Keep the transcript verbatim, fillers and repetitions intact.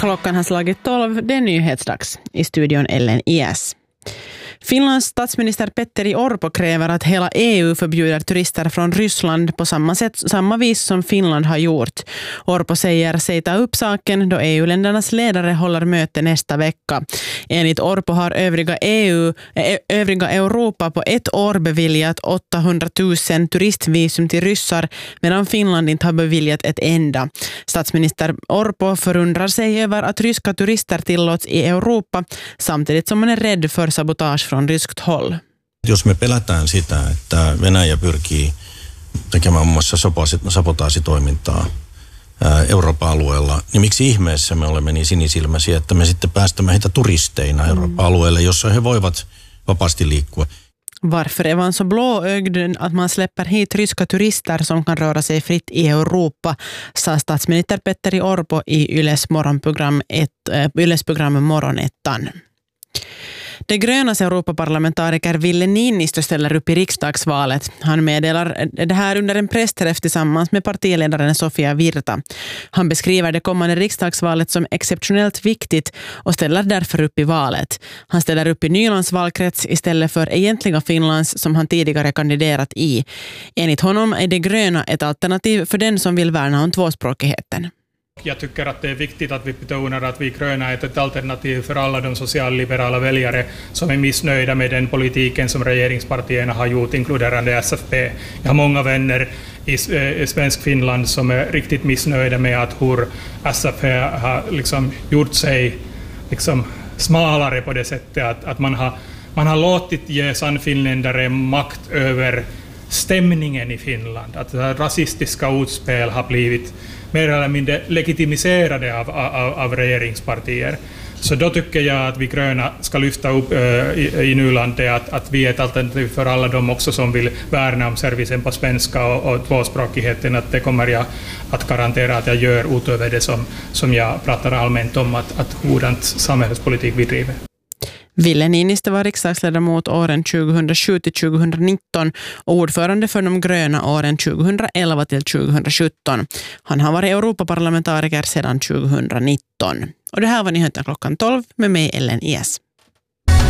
Klockan har slagit tolv, det är nyhetsdags. I studion Ellen I S. Finlands statsminister Petteri Orpo kräver att hela E U förbjuder turister från Ryssland på samma sätt, samma vis som Finland har gjort. Orpo säger sig ta upp saken då E U-ländernas ledare håller möte nästa vecka. Enligt Orpo har övriga, E U, övriga Europa på ett år beviljat åttahundratusen turistvisum till ryssar medan Finland inte har beviljat ett enda. Statsminister Orpo förundrar sig över att ryska turister tillåts i Europa samtidigt som man är rädd för sabotage från ryskt håll. Jos me pelätään sitä, että Venäjä pyrkii tekemään muun muassa sabotaasitoimintaa Euroopan alueella, niin miksi ihmeessä me olemme niin sinisilmäisiä, että me sitten päästämme heitä turisteina Euroopan alueelle, jossa he voivat vapaasti liikkua. Varför är man så blåögd att man släpper hit ryska turister som kan röra sig fritt i Europa, sa statsminister Petteri Orpo i Yles morgonprogram ett, Yles program Morgonettan. De grönas Europaparlamentariker Ville Niinistö ställer upp i riksdagsvalet. Han meddelar det här under en pressträff tillsammans med partiledaren Sofia Virta. Han beskriver det kommande riksdagsvalet som exceptionellt viktigt och ställer därför upp i valet. Han ställer upp i Nylands valkrets istället för egentliga Finlands som han tidigare kandiderat i. Enligt honom är de gröna ett alternativ för den som vill värna om tvåspråkigheten. Jag tycker att det är viktigt att vi betonar att vi gröna är ett alternativ för alla de socialliberala väljare som är missnöjda med den politiken som regeringspartierna har gjort, inkluderande S F P. Jag har många vänner i svensk Finland som är riktigt missnöjda med att hur S F P har liksom gjort sig liksom smalare på det sättet att, att man, har, man har låtit ge sannfinländare makt över stämningen i Finland. Att rasistiska utspel har blivit mer eller mindre legitimiserade av, av, av regeringspartier. Så då tycker jag att vi gröna ska lyfta upp äh, i, i Nylandet att, att vi är ett alternativ för alla de också som vill värna om servicen på svenska och, och tvåspråkigheten. Att det kommer jag att garantera att jag gör utöver det som, som jag pratar allmänt om att, att hurdant samhällspolitik vi driver. Ville Niinistö var riksdagsledamot åren tjugohundrasju till tjugohundranitton och ordförande för de gröna åren tjugohundraelva till tjugohundrasjutton. Han har varit Europaparlamentariker sedan tjugohundranitton. Och det här var nyheten klockan tolv med mig Ellen I S.